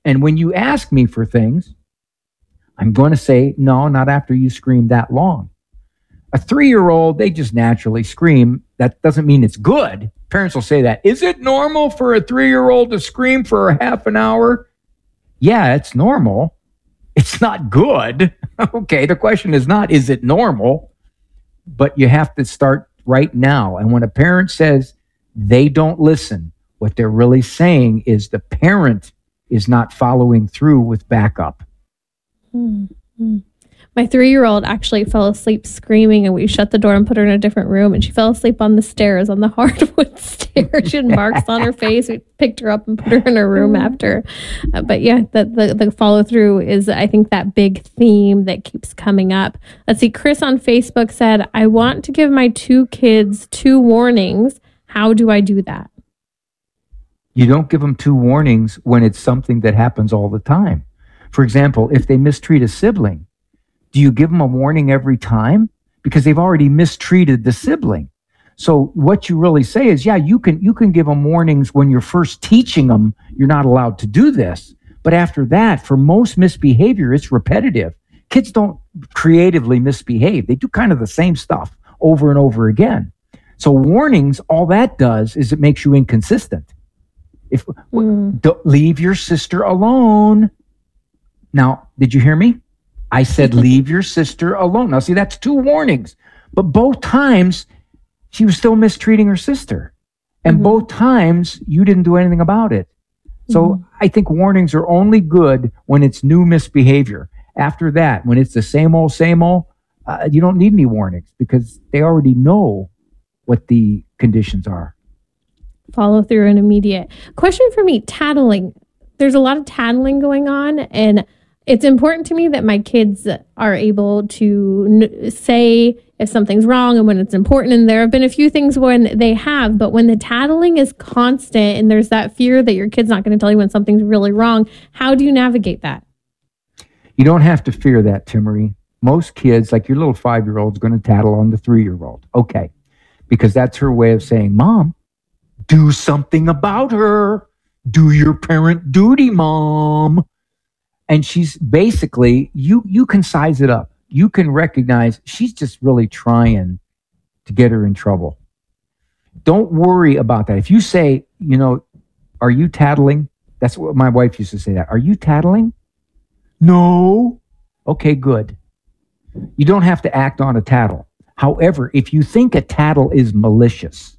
And when you ask me for things, I'm going to say, no, not after you scream that long. A 3-year-old, they just naturally scream. That doesn't mean it's good. Parents will say that. Is it normal for a 3-year-old to scream for a half an hour? Yeah, it's normal. It's not good. Okay, the question is not, is it normal? But you have to start right now. And when a parent says they don't listen, what they're really saying is the parent is not following through with backup. Mm-hmm. My 3-year-old actually fell asleep screaming, and we shut the door and put her in a different room, and she fell asleep on the stairs, on the hardwood stairs. She had marks on her face. We picked her up and put her in her room after. But yeah, the follow through is, I think, that big theme that keeps coming up. Let's see. Chris on Facebook said, I want to give my 2 kids 2 warnings. How do I do that? You don't give them 2 warnings when it's something that happens all the time. For example, if they mistreat a sibling, do you give them a warning every time? Because they've already mistreated the sibling. So what you really say is, yeah, you can give them warnings when you're first teaching them you're not allowed to do this. But after that, for most misbehavior, it's repetitive. Kids don't creatively misbehave. They do kind of the same stuff over and over again. So warnings, all that does is it makes you inconsistent. Don't leave your sister alone. Now, did you hear me? I said, leave your sister alone. Now, see, that's 2 warnings. But both times, she was still mistreating her sister. And both times, you didn't do anything about it. So I think warnings are only good when it's new misbehavior. After that, when it's the same old, you don't need any warnings because they already know what the conditions are. Follow through and immediate. Question for me, tattling. There's a lot of tattling going on, and it's important to me that my kids are able to say if something's wrong and when it's important. And there have been a few things when they have, but when the tattling is constant and there's that fear that your kid's not going to tell you when something's really wrong, how do you navigate that? You don't have to fear that, Timmery. Most kids, like your little 5-year-old, is going to tattle on the 3-year-old. Okay. Because that's her way of saying, Mom, do something about her. Do your parent duty, Mom. And she's basically, you can size it up. You can recognize she's just really trying to get her in trouble. Don't worry about that. If you say, are you tattling? That's what my wife used to say that. Are you tattling? No. Okay, good. You don't have to act on a tattle. However, if you think a tattle is malicious,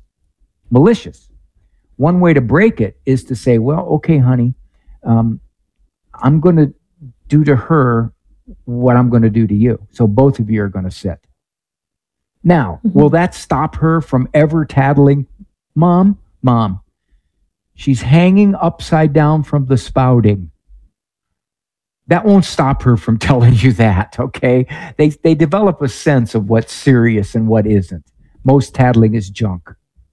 one way to break it is to say, well, okay, honey, I'm going to do to her what I'm going to do to you. So both of you are going to sit. Now, will that stop her from ever tattling? Mom, she's hanging upside down from the spouting. That won't stop her from telling you that, okay? They develop a sense of what's serious and what isn't. Most tattling is junk.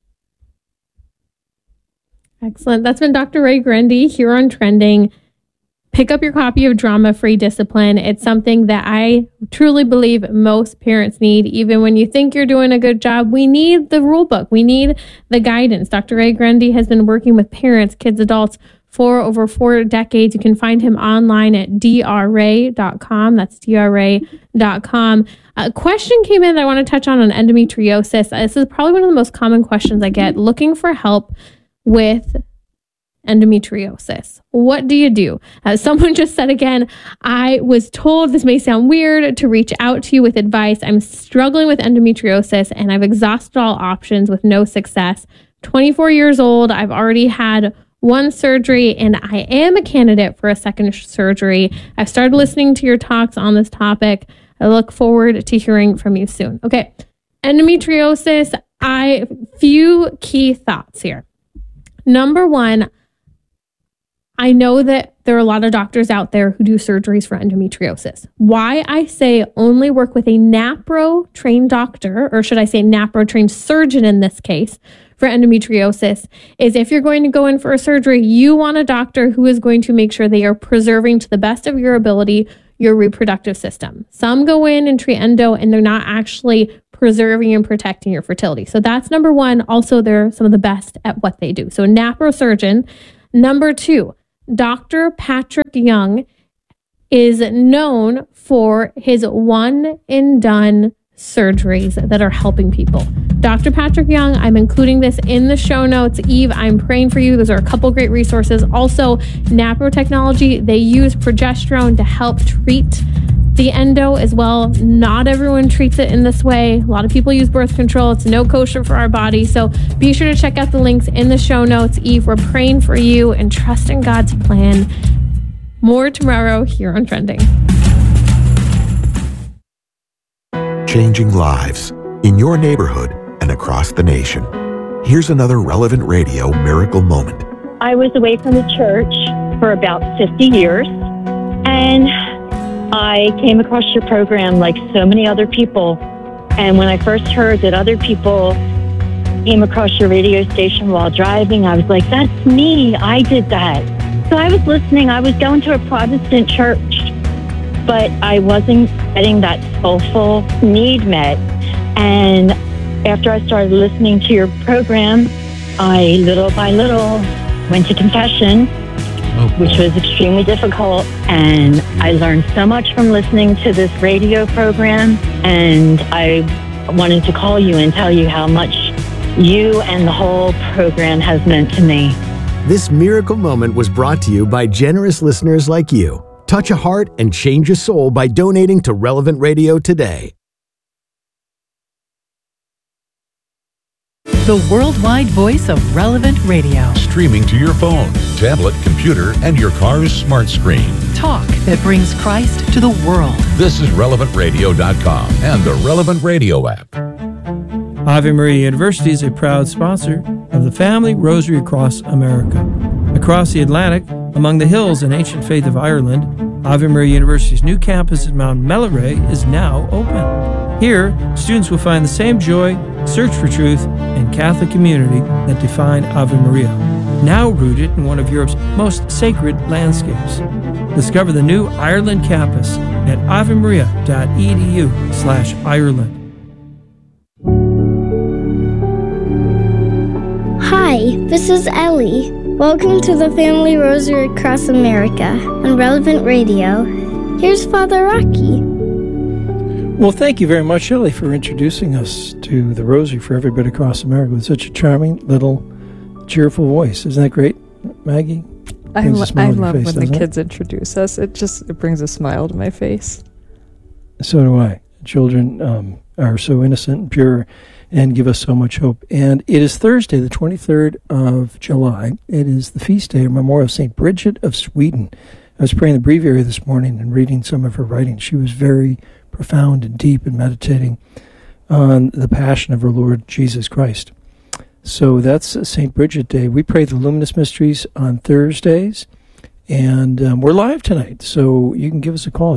Excellent. That's been Dr. Ray Grundy here on Trending. Pick up your copy of Drama-Free Discipline. It's something that I truly believe most parents need. Even when you think you're doing a good job, we need the rule book. We need the guidance. Dr. Ray Grundy has been working with parents, kids, adults for over 4 decades. You can find him online at drray.com. That's drray.com. A question came in that I want to touch on endometriosis. This is probably one of the most common questions I get, looking for help with endometriosis. What do you do? As someone just said again, I was told, this may sound weird, to reach out to you with advice. I'm struggling with endometriosis and I've exhausted all options with no success. 24 years old. I've already had 1 surgery and I am a candidate for a second surgery. I've started listening to your talks on this topic. I look forward to hearing from you soon. Okay. Endometriosis. Few key thoughts here. Number 1, I know that there are a lot of doctors out there who do surgeries for endometriosis. Why I say only work with a NAPRO-trained doctor, or should I say NAPRO-trained surgeon in this case, for endometriosis, is if you're going to go in for a surgery, you want a doctor who is going to make sure they are preserving to the best of your ability your reproductive system. Some go in and treat endo and they're not actually preserving and protecting your fertility. So that's number 1. Also, they're some of the best at what they do. So NAPRO surgeon. Number 2, Dr. Patrick Young is known for his one and done surgeries that are helping people. Dr. Patrick Young, I'm including this in the show notes. Eve, I'm praying for you. Those are a couple great resources. Also, Napro Technology, they use progesterone to help treat the endo as well. Not everyone treats it in this way. A lot of people use birth control. It's no kosher for our body. So be sure to check out the links in the show notes. Eve, we're praying for you and trusting God's plan. More tomorrow here on Trending. Changing lives in your neighborhood and across the nation. Here's another Relevant Radio miracle moment. I was away from the church for about 50 years, and I came across your program like so many other people. And when I first heard that other people came across your radio station while driving, I was like, that's me. I did that. So I was listening. I was going to a Protestant church, but I wasn't getting that soulful need met. And after I started listening to your program, I little by little went to confession, which was extremely difficult. And I learned so much from listening to this radio program. And I wanted to call you and tell you how much you and the whole program has meant to me. This miracle moment was brought to you by generous listeners like you. Touch a heart and change a soul by donating to Relevant Radio today. The worldwide voice of Relevant Radio. Streaming to your phone, tablet, computer, and your car's smart screen. Talk that brings Christ to the world. This is RelevantRadio.com and the Relevant Radio app. Ave Maria University is a proud sponsor of the Family Rosary Across America. Across the Atlantic, among the hills and ancient faith of Ireland, Ave Maria University's new campus at Mount Melleray is now open. Here, students will find the same joy, search for truth, and Catholic community that define Ave Maria, now rooted in one of Europe's most sacred landscapes. Discover the new Ireland campus at avemaria.edu/Ireland. Hi, this is Ellie. Welcome to the Family Rosary Across America on Relevant Radio. Here's Father Rocky. Well, thank you very much, Ellie, for introducing us to the Rosary for everybody across America with such a charming, little, cheerful voice. Isn't that great, Maggie? I love when the kids introduce us. It brings a smile to my face. So do I. Children are so innocent and pure and give us so much hope. And it is Thursday, the 23rd of July. It is the feast day or memorial of St. Bridget of Sweden. I was praying the breviary this morning and reading some of her writings. She was very profound and deep in meditating on the passion of our Lord Jesus Christ. So that's St. Bridget Day. We pray the Luminous Mysteries on Thursdays, and we're live tonight. So you can give us a call at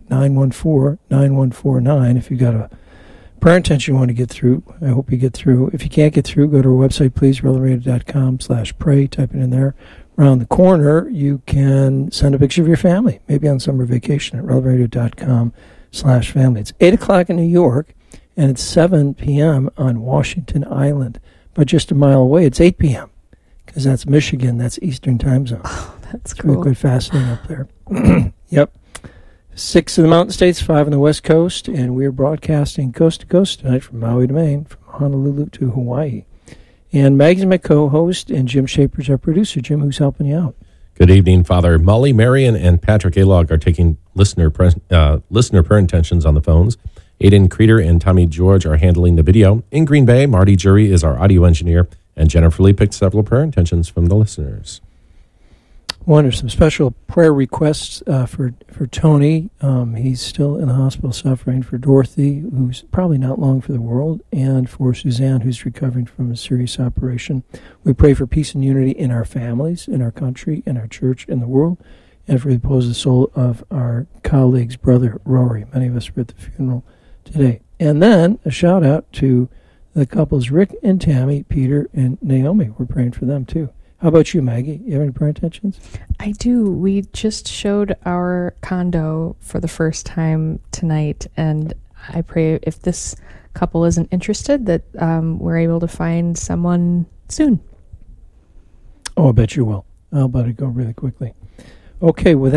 888-914-9149 if you've got a prayer intention you want to get through. I hope you get through. If you can't get through, go to our website, please, relevant.com/pray. Type it in there. Around the corner, you can send a picture of your family, maybe on summer vacation at relevant.com/family. It's 8 o'clock in New York, and it's 7 p.m. on Washington Island. But just a mile away, it's 8 p.m., because that's Michigan. That's Eastern time zone. Oh, that's it's cool. Really quite fascinating up there. Yep. 6 in the Mountain States, 5 on the West Coast, and we're broadcasting coast to coast tonight from Maui to Maine, from Honolulu to Hawaii. And Maggie's my co-host, and Jim Shaper's our producer. Jim, who's helping you out? Good evening, Father. Molly, Marion, and Patrick Alog are taking listener prayer intentions on the phones. Aiden Creeder and Tommy George are handling the video. In Green Bay, Marty Jury is our audio engineer, and Jennifer Lee picked several prayer intentions from the listeners. There's some special prayer requests for Tony. He's still in the hospital suffering. For Dorothy, who's probably not long for the world. And for Suzanne, who's recovering from a serious operation. We pray for peace and unity in our families, in our country, in our church, in the world. And for the repose of the soul of our colleague's brother, Rory. Many of us were at the funeral today. And then a shout out to the couples Rick and Tammy, Peter and Naomi. We're praying for them too. How about you, Maggie? You have any prayer intentions? I do. We just showed our condo for the first time tonight, and I pray if this couple isn't interested that we're able to find someone soon. Oh, I bet you will. I'll let it go really quickly. Okay, with